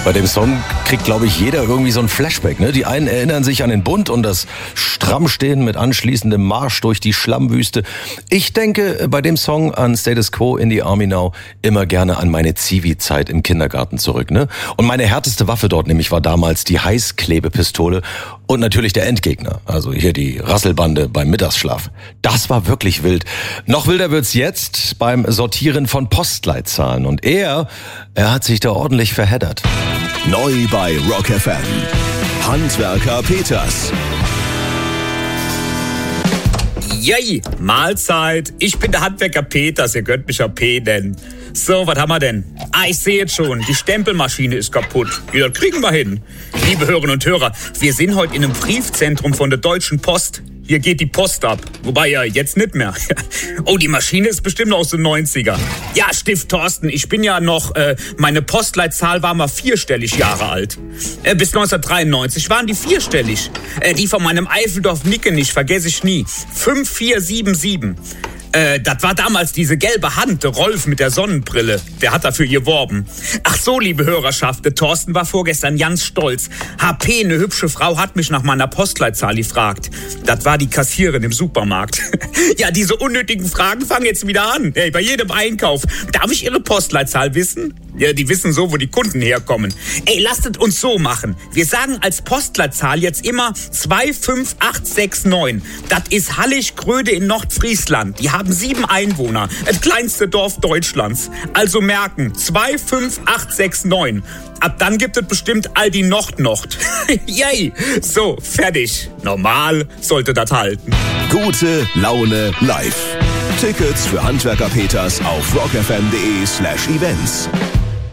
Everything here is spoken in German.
Bei dem Song kriegt, glaube ich, jeder irgendwie so ein Flashback. Ne? Die einen erinnern sich an den Bund und das Strammstehen mit anschließendem Marsch durch die Schlammwüste. Ich denke bei dem Song an Status Quo in the Army Now immer gerne an meine Zivi-Zeit im Kindergarten zurück. Ne? Und meine härteste Waffe dort nämlich war damals die Heißklebepistole und natürlich der Endgegner. Also hier die Rasselbande beim Mittagsschlaf. Das war wirklich wild. Noch wilder wird's jetzt beim Sortieren von Postleitzahlen. Und er hat sich da ordentlich verheddert. Neu bei Rock FM. Handwerker Peters. Yay, Mahlzeit. Ich bin der Handwerker Peters, ihr könnt mich ja P nennen. So, was haben wir denn? Ich sehe jetzt schon, die Stempelmaschine ist kaputt. Ja, das kriegen wir hin. Liebe Hörerinnen und Hörer, wir sind heute in einem Briefzentrum von der Deutschen Post. Hier geht die Post ab. Wobei ja jetzt nicht mehr. Oh, die Maschine ist bestimmt aus den 90er. Ja, Stift Thorsten, ich bin ja noch, meine Postleitzahl war mal 4-stellig Jahre alt. Bis 1993 waren die 4-stellig. Die von meinem Eifeldorf-Nickenich vergesse ich nie. 5477. Das war damals diese gelbe Hand, der Rolf mit der Sonnenbrille. Der hat dafür geworben. Ach so, liebe Hörerschaft, der Thorsten war vorgestern ganz stolz. HP, eine hübsche Frau, hat mich nach meiner Postleitzahl gefragt. Das war die Kassiererin im Supermarkt. Ja, diese unnötigen Fragen fangen jetzt wieder an. Hey, bei jedem Einkauf. Darf ich Ihre Postleitzahl wissen? Ja, die wissen so, wo die Kunden herkommen. Ey, lasst es uns so machen. Wir sagen als Postleitzahl jetzt immer 25869. Das ist Hallig-Gröde in Nordfriesland. Die haben 7 Einwohner. Das kleinste Dorf Deutschlands. Also merken, 25869. Ab dann gibt es bestimmt Aldi Nord. Yay! So, fertig. Normal sollte das halten. Gute Laune live. Tickets für Handwerker Peters auf rockfm.de/events.